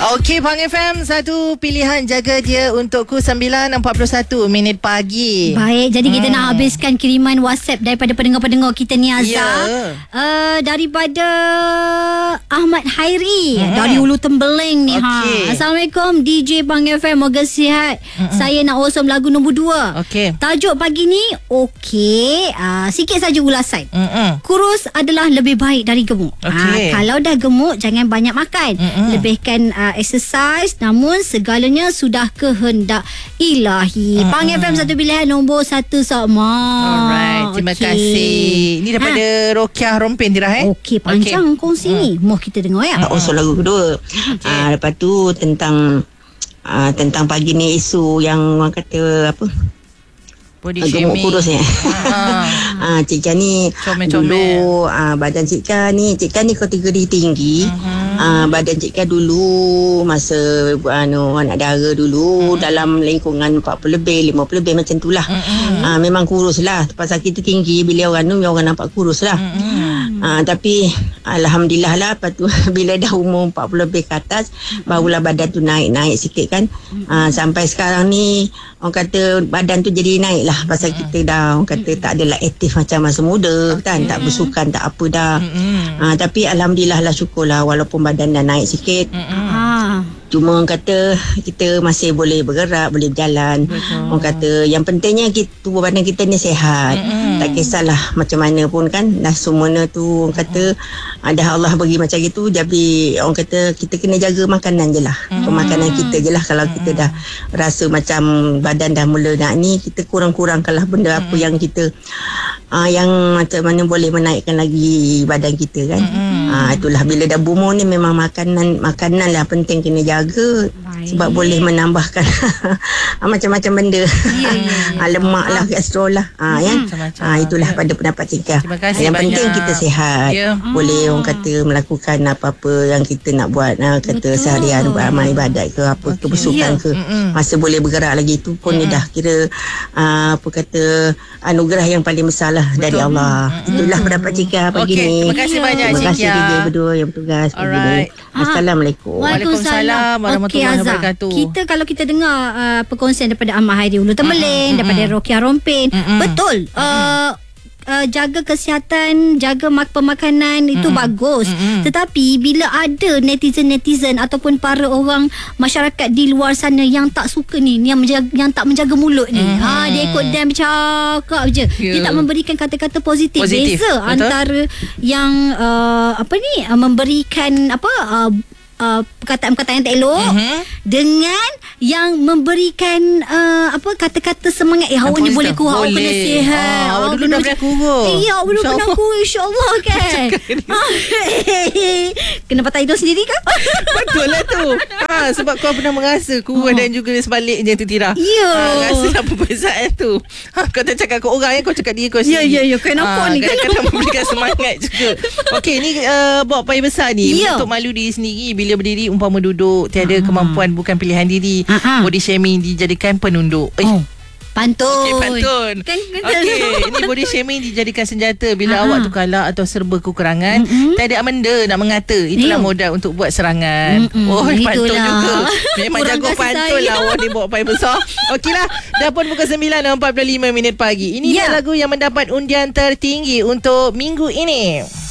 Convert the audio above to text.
Okey, Pang FM, satu pilihan jaga dia untukku 9.41 minit pagi. Baik, jadi kita nak habiskan kiriman WhatsApp daripada pendengar-pendengar kita ni, Azhar. Daripada Ahmad Hairi dari Ulu Tembeling ni. Assalamualaikum DJ Pang FM, moga sihat. Saya nak awesome lagu nombor 2. Okey. Tajuk pagi ni sikit saja ulasan. Kurus adalah lebih baik dari gemuk. Kalau dah gemuk, jangan banyak makan. Lebihkan exercise, namun segalanya sudah kehendak ilahi. Pang FM satu pilihan nombor 1 sama. Alright, terima kasih. Ini daripada Rokiah Rompin Tirah Okey, panjang kongsi ni. Mau kita dengar ya. Lagu kedua. Lepas tu tentang pagi ni isu yang orang kata apa? Gemuk kurus ni. Cik Kan ni dulu badan Cik Kan ni kategori tinggi. Badan Cik Kan dulu masa anak dara dulu dalam lingkungan 40 lebih 50 lebih macam tu lah. Memang kurus lah. Pasal kita tinggi, bila orang nampak kurus lah. Tapi alhamdulillah lah, lepas tu bila dah umur 40 lebih ke atas, barulah badan tu naik sikit kan. Sampai sekarang ni orang kata badan tu jadi naik lah. Pasal kita dah orang kata tak adalah aktif macam masa muda kan. Tak bersukan, tak apa dah. Tapi alhamdulillah lah, syukurlah walaupun badan dah naik sikit. Cuma orang kata kita masih boleh bergerak, boleh berjalan. Orang kata yang pentingnya tubuh badan kita ni sihat. Tak kisahlah macam mana pun kan. Dah semuanya tu orang kata dah Allah bagi macam itu. Jadi orang kata kita kena jaga makanan je lah. Pemakanan kita je lah. Kalau kita dah rasa macam badan dah mula nak ni, kita kurang-kurangkanlah benda apa yang kita yang macam mana boleh menaikkan lagi badan kita kan. Itulah bila dah berumur ni memang makanan lah penting kena jaga. Sebab boleh menambahkan macam-macam benda. Lemak lah, kolesterol lah. Itulah pada pendapat Cika. Yang penting kita sihat. Boleh orang kata melakukan apa-apa yang kita nak buat. Kata seharian buat amal ibadat ke apa, kebersukan ke. Masa boleh bergerak lagi, tu pun dia dah kira apa kata anugerah yang paling besar lah dari Allah. Itulah pendapat Cika pagi ni. Terima kasih banyak Cika. Terima kasih DJ berdua yang bertugas pagi ni. Assalamualaikum. Waalaikumsalam warahmatullahi wabarakatuh. Kalau kita dengar perkongsian daripada Ahmad Hairi Ulu Tembeling, daripada Rokiah Rompin, betul. Jaga kesihatan, jaga pemakanan itu bagus. Tetapi bila ada netizen ataupun para orang masyarakat di luar sana yang tak suka ni, yang tak menjaga mulut ni, dia ikut dan bercakap je. Dia tak memberikan kata-kata positif. Beza antara yang memberikan perkataan-perkataan yang tak elok dengan yang memberikan kata-kata semangat. Awak ni boleh kuat, awak kena sihat, awak dulu dah pernah kurus. awak dulu pernah kurus, insyaAllah kan. Kena patah hidung sendiri kan? Betul lah tu. Sebab kau pernah merasa kurus dan juga sebaliknya tu, Tira. Rasa apa perbezaan tu. Kau tak cakap ke orang, kau cakap diri kau sendiri. Ya, kau nampak ni. Kadang-kadang memberikan semangat juga. Okey, ni bawa payah besar ni. Untuk malu diri sendiri bila berdiri, umpama duduk, tiada kemampuan, bukan pilihan diri. Body shaming dijadikan penunduk. Pantun. Okey, pantun. Okey, ini body shaming dijadikan senjata bila awak tu kalah atau serba kekurangan. Tiada amenda nak mengata. Itulah modal untuk buat serangan. Pantun juga. Memang jago pantun lah awak ni, bawa payah besar. Okeylah, dah pun pukul 9.45 minit pagi. Ini lagu yang mendapat undian tertinggi untuk minggu ini.